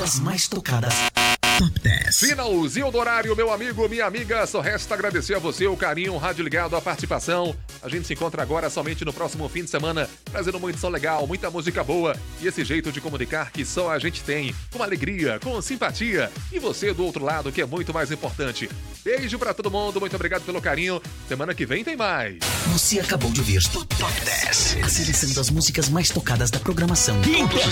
músicas mais tocadas. Top 10. Finalzinho do horário, meu amigo, minha amiga. Só resta agradecer a você o carinho, o rádio ligado, a participação. A gente se encontra agora somente no próximo fim de semana, trazendo muito som legal, muita música boa e esse jeito de comunicar que só a gente tem, com alegria, com simpatia. E você do outro lado, que é muito mais importante. Beijo pra todo mundo, muito obrigado pelo carinho. Semana que vem tem mais. Você acabou de ouvir Top 10, a seleção das músicas mais tocadas da programação. Todos os